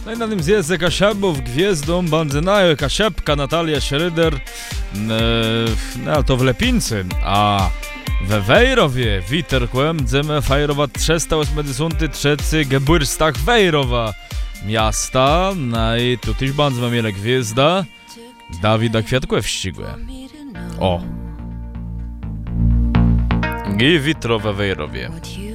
No i na tym zjeździe Kasiabów gwiezdom bandzynaju Kasiapka Natalia Schroeder, no to w Lepincy, a we Wejrowie witerkłem dzemy fajrowa 383 Geburtstag Wejrowa miasta, no i tu też bandzma miele gwiezda Dawida Kwiatkłew ścigłe. O! I witro we Wejrowie.